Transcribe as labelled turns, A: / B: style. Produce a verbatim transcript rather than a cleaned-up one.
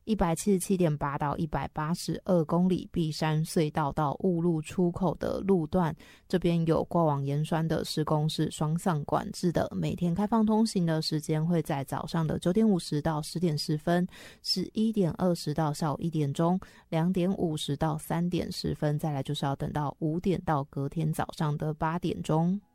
A: 一百七十七点八到一百八十二公里，碧山隧道到雾路出口的路段，这边有过往盐酸的施工是双向管制的，每天开放通行的时间会在早上的九点五十到十点十分，十一点二十到下午一点钟，两点五十到三点十分，再来就是要等到五点到隔天早上的八点钟。